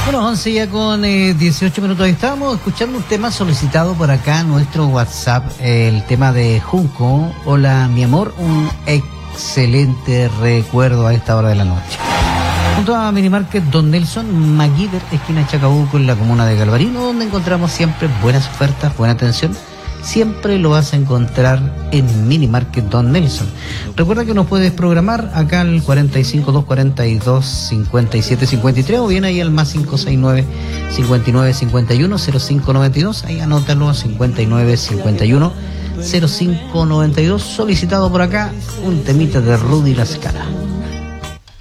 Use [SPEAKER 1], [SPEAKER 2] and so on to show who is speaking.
[SPEAKER 1] Bueno, 11 ya con 18 minutos. Estábamos escuchando un tema solicitado por acá en nuestro WhatsApp, el tema de Junco. Hola, mi amor, un excelente recuerdo a esta hora de la noche. Junto a Minimarket Don Nelson, Maguiber, esquina Chacabuco, en la comuna de Galvarino, donde encontramos siempre buenas ofertas, buena atención. Siempre lo vas a encontrar en Minimarket Don Nelson. Recuerda que nos puedes programar acá al 45 242 57 53 o bien ahí al más 569 59 51 05 92. Ahí anótalo, 59 51 05 92. Solicitado por acá un temita de Rudy La Scala.